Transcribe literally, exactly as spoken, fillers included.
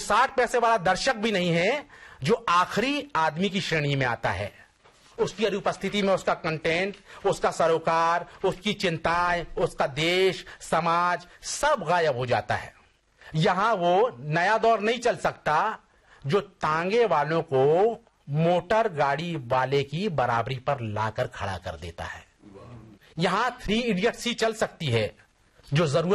साठ पैसे वाला दर्शक भी नहीं है जो आखिरी आदमी की श्रेणी में आता है। उसकी अनुपस्थिति में उसका कंटेंट, उसका सरोकार, उसकी चिंताएं, उसका देश, समाज सब गायब हो जाता है। यहां वो नया दौर नहीं चल सकता जो तांगे वालों को मोटर गाड़ी वाले की बराबरी पर लाकर खड़ा कर देता है। यहां थ्री इडियट्स ही चल सकती है जो जरूरत